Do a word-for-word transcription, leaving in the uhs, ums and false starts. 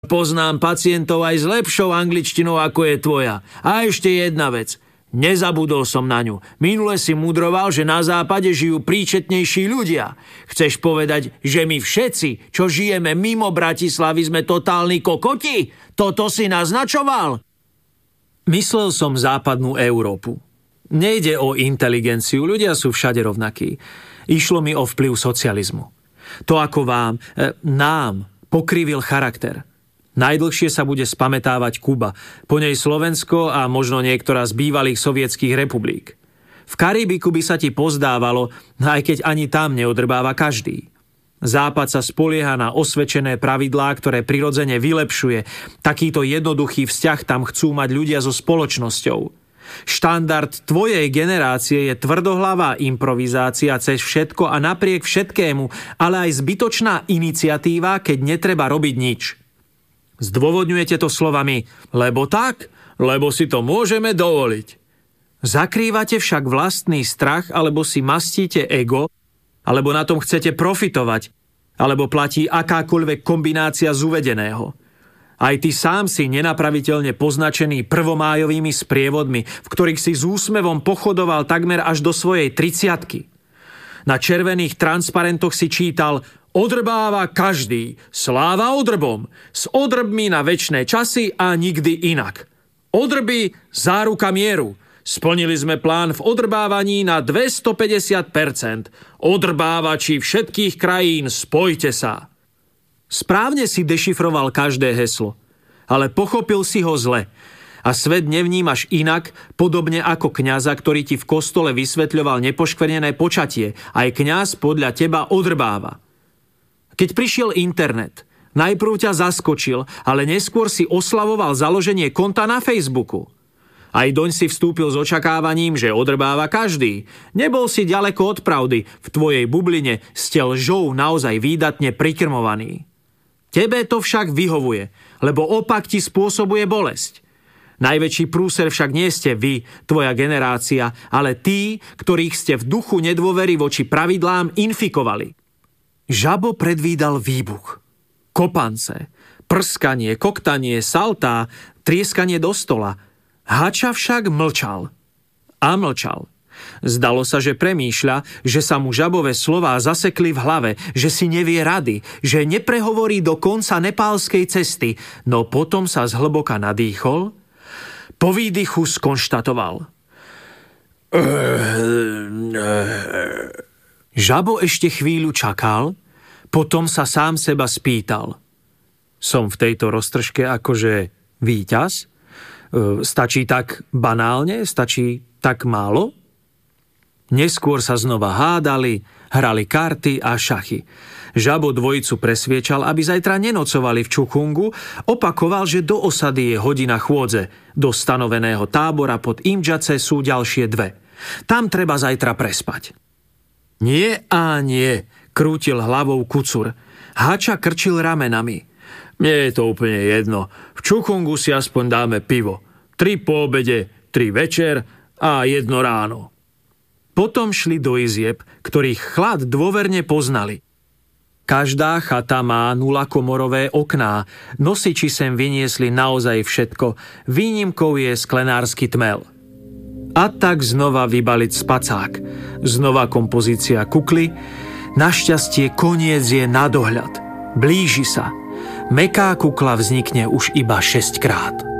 Poznám pacientov aj s lepšou angličtinou, ako je tvoja. A ešte jedna vec. Nezabudol som na ňu. Minule si mudroval, že na západe žijú príčetnejší ľudia. Chceš povedať, že my všetci, čo žijeme mimo Bratislavy, sme totálni kokoti? Toto si naznačoval? Myslel som západnú Európu. Nejde o inteligenciu, ľudia sú všade rovnakí. Išlo mi o vplyv socializmu. To, ako vám, e, nám pokrivil charakter. Najdlhšie sa bude spamätávať Kuba, po nej Slovensko a možno niektorá z bývalých sovietských republik. V Karibiku by sa ti pozdávalo, aj keď ani tam neodrbáva každý. Západ sa spolieha na osvedčené pravidlá, ktoré prirodzene vylepšuje. Takýto jednoduchý vzťah tam chcú mať ľudia so spoločnosťou. Štandard tvojej generácie je tvrdohlavá improvizácia cez všetko a napriek všetkému, ale aj zbytočná iniciatíva, keď netreba robiť nič. Zdôvodňujete to slovami, lebo tak, lebo si to môžeme dovoliť. Zakrývate však vlastný strach, alebo si mastíte ego, alebo na tom chcete profitovať, alebo platí akákoľvek kombinácia z uvedeného. Aj ty sám si nenapraviteľne poznačený prvomájovými sprievodmi, v ktorých si s úsmevom pochodoval takmer až do svojej tridsiatky. Na červených transparentoch si čítal Odrbáva každý, sláva odrbom, s odrbmi na večné časy a nikdy inak. Odrby, záruka mieru. Splnili sme plán v odrbávaní na dvestopäťdesiat percent. Odrbávači všetkých krajín, spojte sa. Správne si dešifroval každé heslo, ale pochopil si ho zle. A svet nevnímaš inak, podobne ako kňaza, ktorý ti v kostole vysvetľoval nepoškvrnené počatie. Aj kňaz podľa teba odrbáva. Keď prišiel internet, najprv ťa zaskočil, ale neskôr si oslavoval založenie konta na Facebooku. Aj doň si vstúpil s očakávaním, že odrbáva každý. Nebol si ďaleko od pravdy, v tvojej bubline ste lžou naozaj výdatne prikrmovaný. Tebe to však vyhovuje, lebo opak ti spôsobuje bolesť. Najväčší prúser však nie ste vy, tvoja generácia, ale tí, ktorých ste v duchu nedôvery voči pravidlám infikovali. Žabo predvídal výbuch. Kopance, prskanie, koktanie, saltá, trieskanie do stola. Hača však mlčal. A mlčal. Zdalo sa, že premýšľa, že sa mu žabové slová zasekli v hlave, že si nevie rady, že neprehovorí do konca nepálskej cesty, no potom sa zhlboka nadýchol, po výdychu skonštatoval. Žabo ešte chvíľu čakal, potom sa sám seba spýtal. Som v tejto roztržke akože víťaz? E, stačí tak banálne? Stačí tak málo? Neskôr sa znova hádali, hrali karty a šachy. Žabo dvojicu presviečal, aby zajtra nenocovali v Čukungu, opakoval, že do osady je hodina chôdze. Do stanoveného tábora pod Imdžace sú ďalšie dve. Tam treba zajtra prespať. Nie a nie, krútil hlavou Kucur. Hača krčil ramenami. Nie je to úplne jedno. V Čukungu si aspoň dáme pivo. Tri po obede, tri večer a jedno ráno. Potom šli do izieb, ktorých chlad dôverne poznali. Každá chata má nulakomorové okná. Nosiči sem vyniesli naozaj všetko. Výnimkou je sklenársky tmel. A tak znova vybaliť spacák. Znova kompozícia kukly. Našťastie koniec je na dohľad. Blíži sa. Meká kukla vznikne už iba šesťkrát.